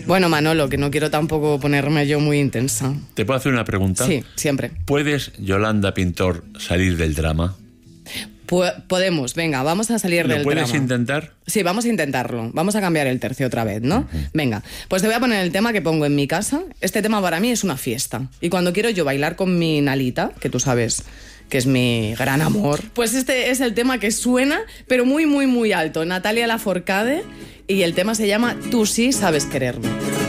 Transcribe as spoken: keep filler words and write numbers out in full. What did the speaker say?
Bueno, Manolo, que no quiero tampoco ponerme yo muy intensa. ¿Te puedo hacer una pregunta? Sí, siempre. ¿Puedes, Yolanda Pintor, salir del drama? Pu- podemos, venga, vamos a salir del ¿Lo puedes drama. intentar? Sí, vamos a intentarlo. Vamos a cambiar el tercio otra vez, ¿no? Uh-huh. Venga, pues te voy a poner el tema que pongo en mi casa. Este tema para mí es una fiesta. Y cuando quiero yo bailar con mi Nalita, que tú sabes que es mi gran amor, pues este es el tema que suena, pero muy, muy, muy alto. Natalia Lafourcade, y el tema se llama Tú sí sabes quererme.